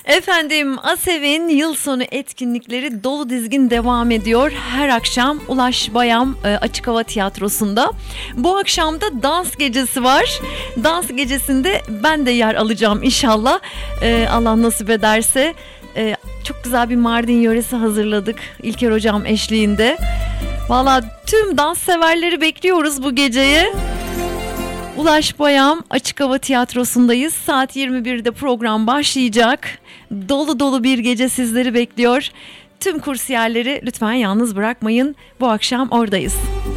Efendim, ASEV'in yıl sonu etkinlikleri dolu dizgin devam ediyor. Her akşam Ulaş Bayam Açık Hava Tiyatrosu'nda. Bu akşam da dans gecesi var. Dans gecesinde ben de yer alacağım inşallah. Allah nasip ederse. Çok güzel bir Mardin yöresi hazırladık İlker Hocam eşliğinde. Valla tüm dans severleri bekliyoruz bu geceye. Ulaş Bayam Açık Hava Tiyatrosu'ndayız. Saat 21'de program başlayacak. Dolu dolu bir gece sizleri bekliyor. Tüm kursiyerleri lütfen yalnız bırakmayın. Bu akşam oradayız.